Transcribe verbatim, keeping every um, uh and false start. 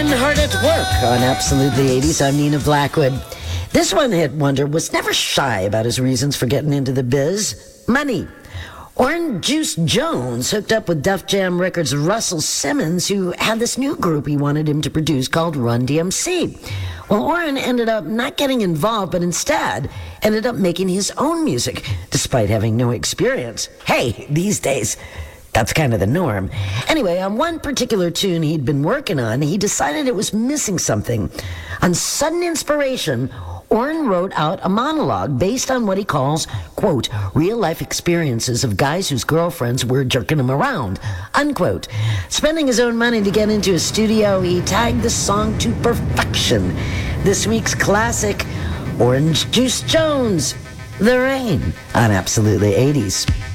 Hard at Work on Absolutely eighties. I'm Nina Blackwood. This one-hit wonder was never shy about his reasons for getting into the biz. Money. Orange Juice Jones hooked up with Def Jam Records' Russell Simmons, who had this new group he wanted him to produce called Run D M C. Well, Oren ended up not getting involved, but instead ended up making his own music, despite having no experience. Hey, these days, that's kind of the norm. Anyway, on one particular tune he'd been working on, he decided it was missing something. On sudden inspiration, Oren wrote out a monologue based on what he calls, quote, real-life experiences of guys whose girlfriends were jerking him around, unquote. Spending his own money to get into a studio, he tagged the song to perfection. This week's classic, Orange Juice Jones, The Rain, on Absolutely eighties.